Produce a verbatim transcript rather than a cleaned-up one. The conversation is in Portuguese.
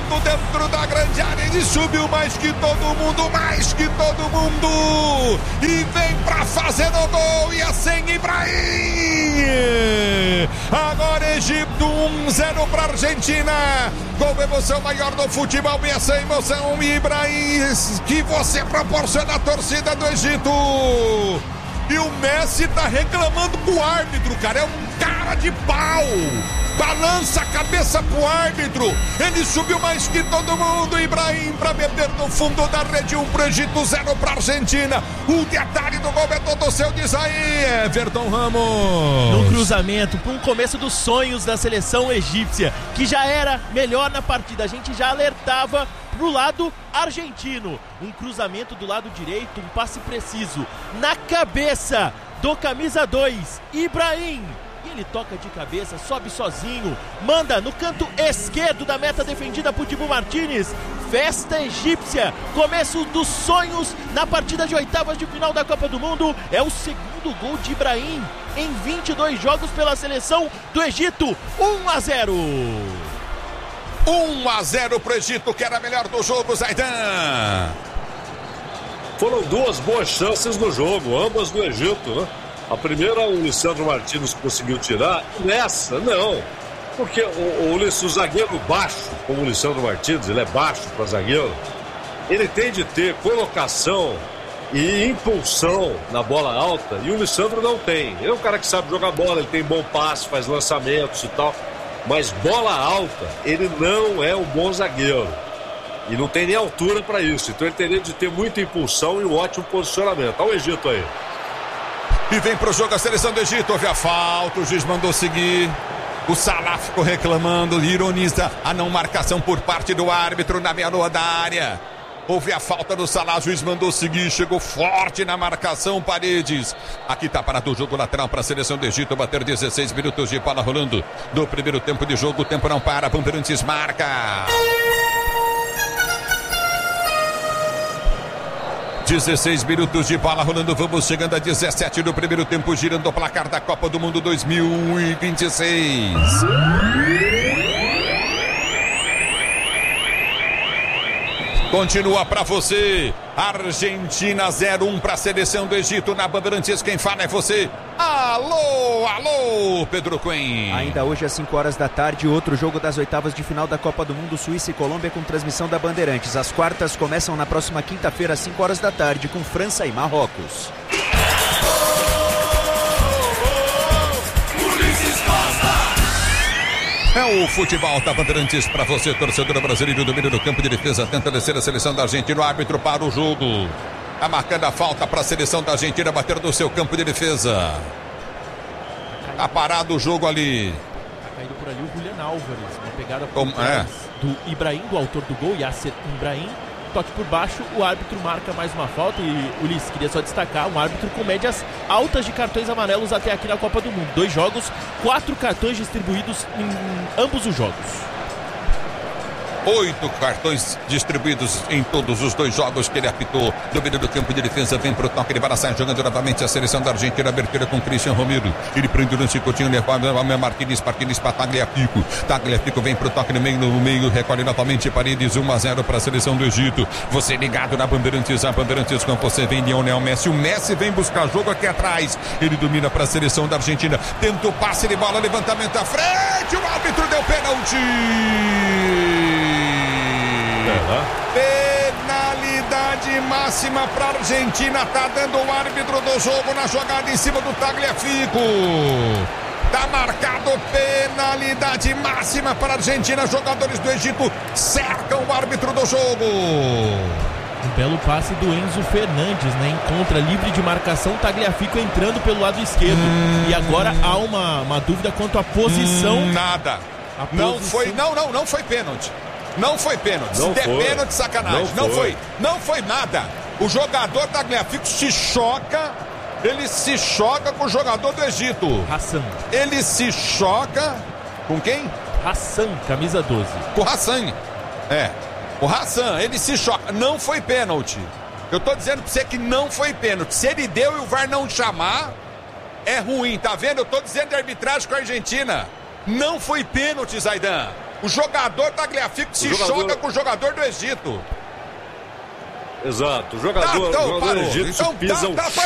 cruzamento dentro da grande área, ele subiu mais que todo mundo, mais que todo mundo, e vem pra fazer o gol, e assim Ibrahim. Agora Egito um a zero pra Argentina, gol emoção maior do futebol, e essa emoção, Ibrahim, que você proporciona à torcida do Egito. E o Messi tá reclamando pro árbitro, cara, é um cara de pau, balança a cabeça pro árbitro, ele subiu mais que todo mundo, Ibrahim, pra meter no fundo da rede, um pro Egito, zero pra Argentina. O detalhe do gol é todo seu, diz aí, Everton Ramos. No cruzamento, para um começo dos sonhos da seleção egípcia, que já era melhor na partida, a gente já alertava pro lado argentino. Um cruzamento do lado direito, um passe preciso na cabeça do camisa dois, Ibrahim. E ele toca de cabeça, sobe sozinho, manda no canto esquerdo da meta defendida por Dibu Martínez. Festa egípcia, começo dos sonhos na partida de oitavas de final da Copa do Mundo. É o segundo gol de Ibrahim em vinte e dois jogos pela seleção do Egito. um a zero. um a zero pro Egito, que era melhor do jogo, Zaidan. Foram duas boas chances no jogo, ambas do Egito, né? A primeira o Lisandro Martínez conseguiu tirar, e nessa não, porque o, o, o zagueiro baixo, como o Lisandro Martínez, ele é baixo para zagueiro, ele tem de ter colocação e impulsão na bola alta, e o Lisandro não tem. Ele é um cara que sabe jogar bola, ele tem bom passe, faz lançamentos e tal, mas bola alta, ele não é um bom zagueiro. E não tem nem altura para isso. Então ele teria de ter muita impulsão e um ótimo posicionamento. Olha o Egito aí. E vem pro jogo a seleção do Egito. Houve a falta, o juiz mandou seguir. O Salah ficou reclamando, ironiza a não marcação por parte do árbitro na meia-lua da área. Houve a falta do Salah, o juiz mandou seguir, chegou forte na marcação, Paredes. Aqui tá parado o jogo lateral para a seleção do Egito, bater dezesseis minutos de bola rolando do primeiro tempo de jogo, o tempo não para, Bandeirantes marca. dezesseis minutos de bola rolando, vamos chegando a dezessete do primeiro tempo, girando o placar da Copa do Mundo dois mil e vinte e seis. Continua para você, Argentina zero a um para a seleção do Egito na Bandeirantes, quem fala é você. Alô, alô, Pedro Cunha. Ainda hoje às cinco horas da tarde, outro jogo das oitavas de final da Copa do Mundo, Suíça e Colômbia, com transmissão da Bandeirantes. As quartas começam na próxima quinta-feira às cinco horas da tarde, com França e Marrocos. É o futebol da Bandeirantes para você, torcedor brasileiro, domínio do campo de defesa, tenta descer a seleção da Argentina, o árbitro para o jogo. Tá marcando a falta para a seleção da Argentina bater no seu campo de defesa. Tá parado o jogo ali. Tá caído por ali o Julián Álvares, uma pegada por Como, trás é? do Ibrahim, do autor do gol, Yasser Ibrahim. Toque por baixo, o árbitro marca mais uma falta. E Ulisses, queria só destacar, um árbitro com médias altas de cartões amarelos até aqui na Copa do Mundo. Dois jogos, quatro cartões distribuídos em ambos os jogos. Oito cartões distribuídos em todos os dois jogos que ele apitou. Domínio do campo de defesa, vem pro toque, ele vai sair jogando novamente a seleção da Argentina. Abertura com Cristian Romero. Ele prende o lance, Coutinho, leva Martínez, Martínez para Tagliafico. Tagliafico vem pro toque no meio, no meio, recolhe novamente Paredes, um a zero para a seleção do Egito. Você ligado na Bandeirantes, a Bandeirantes com você, vem Lionel Messi. O Messi vem buscar jogo aqui atrás. Ele domina para a seleção da Argentina. Tenta o passe de bola, levantamento à frente. O árbitro deu pênalti. Penalidade máxima para a Argentina, tá dando o árbitro do jogo na jogada em cima do Tagliafico. Tá marcado penalidade máxima para a Argentina. Jogadores do Egito cercam o árbitro do jogo. Um belo passe do Enzo Fernandes, né? Encontra livre de marcação, Tagliafico entrando pelo lado esquerdo. Hum, e agora há uma, uma dúvida quanto à posição. Hum, nada. A não posição... foi, não, não, não foi pênalti. Não foi pênalti. Se der pênalti, sacanagem. Não, não foi. foi. Não foi nada. O jogador Tagliafico se choca. Ele se choca com o jogador do Egito. Hassan. Ele se choca com quem? Hassan, camisa doze. Com o Hassan. É. O Hassan, ele se choca. Não foi pênalti. Eu tô dizendo pra você que não foi pênalti. Se ele deu e o V A R não chamar, é ruim. Tá vendo? Eu tô dizendo de arbitragem com a Argentina. Não foi pênalti, Zaidan. O jogador da Tagliafico se jogador... choca com o jogador do Egito. Exato, o jogador, tá, então, o jogador parou. egípcio então, pisa tá, o tá, chão